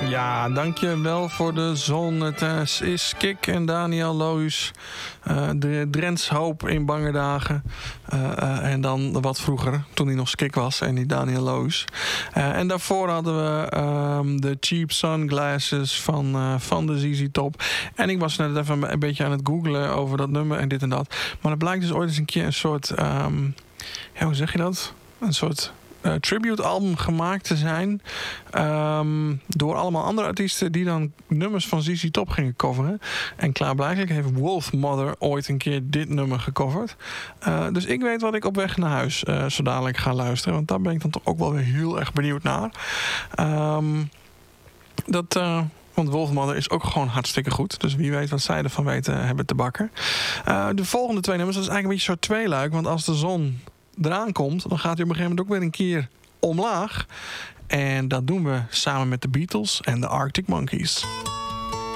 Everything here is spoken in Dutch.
Ja, dankjewel voor de zon. Het is Kik en Daniel Loos. De Drents Hoop in bange dagen. En dan wat vroeger, toen hij nog Skik was en niet Daniel Loos. En daarvoor hadden we de Cheap Sunglasses van de ZZ Top. En ik was net even een beetje aan het googlen over dat nummer en dit en dat. Maar er blijkt dus ooit eens een keer een soort... hoe zeg je dat? Een soort... tribute-album gemaakt te zijn door allemaal andere artiesten die dan nummers van ZZ Top gingen coveren. En klaarblijkelijk heeft Wolfmother ooit een keer dit nummer gecoverd. Dus ik weet wat ik op weg naar huis zo dadelijk ga luisteren, want daar ben ik dan toch ook wel weer heel erg benieuwd naar. Want Wolfmother is ook gewoon hartstikke goed. Dus wie weet wat zij ervan weten hebben te bakken. De volgende twee nummers, dat is eigenlijk een beetje zo'n tweeluik, want als de zon eraan komt, dan gaat hij op een gegeven moment ook weer een keer omlaag. En dat doen we samen met de Beatles en de Arctic Monkeys.